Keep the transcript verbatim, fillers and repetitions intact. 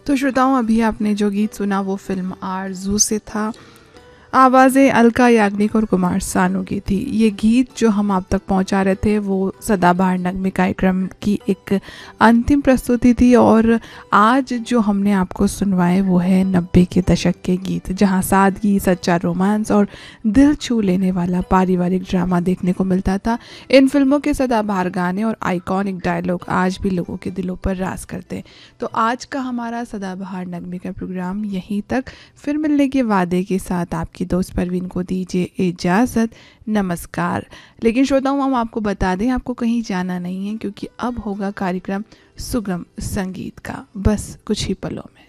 तो श्रोताओं, अभी आपने जो गीत सुना वो फिल्म आरज़ू से था। आवाज़ें अलका याग्निक और कुमार सानू की थी। ये गीत जो हम आप तक पहुंचा रहे थे वो सदाबहार नगमे कार्यक्रम की एक अंतिम प्रस्तुति थी। और आज जो हमने आपको सुनवाए वो है नब्बे के दशक के गीत, जहां सादगी, सच्चा रोमांस और दिल छू लेने वाला पारिवारिक ड्रामा देखने को मिलता था। इन फिल्मों के सदाबहार गाने और आइकॉनिक डायलॉग आज भी लोगों के दिलों पर राज करते हैं। तो आज का हमारा सदाबहार नगमे का प्रोग्राम यहीं तक। फिर मिलने के वादे के साथ आपकी कि दोस्त परवीन को दीजिए इजाज़त। नमस्कार। लेकिन श्रोताओं, हम आपको बता दें, आपको कहीं जाना नहीं है, क्योंकि अब होगा कार्यक्रम सुगम संगीत का, बस कुछ ही पलों में।